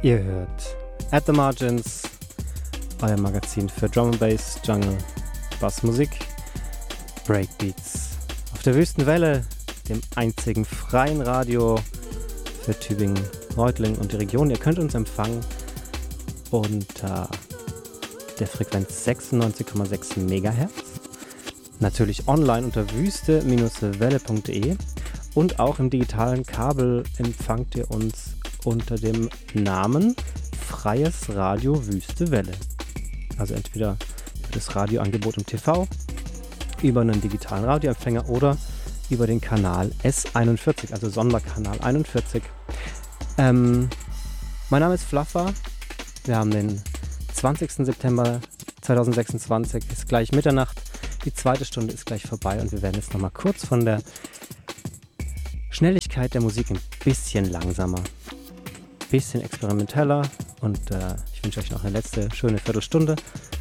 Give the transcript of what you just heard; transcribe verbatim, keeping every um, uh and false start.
Ihr hört At the Margins, euer Magazin für Drum and Bass, Jungle, Bassmusik, Breakbeats. Auf der Wüstenwelle, dem einzigen freien Radio für Tübingen, Reutlingen und die Region. Ihr könnt uns empfangen unter der Frequenz sechsundneunzig Komma sechs Megahertz. Natürlich online unter wüste Welle punkt de und auch im digitalen Kabel empfangt ihr uns unter dem Namen Freies Radio Wüste Welle. Also entweder über das Radioangebot im T V, über einen digitalen Radioempfänger oder über den Kanal S einundvierzig, also Sonderkanal einundvierzig. Ähm, mein Name ist Fluffer. Wir haben den zwanzigsten September zweitausendsechsundzwanzig, ist gleich Mitternacht. Die zweite Stunde ist gleich vorbei und wir werden jetzt nochmal kurz von der Schnelligkeit der Musik ein bisschen langsamer, ein bisschen experimenteller und äh, ich wünsche euch noch eine letzte schöne Viertelstunde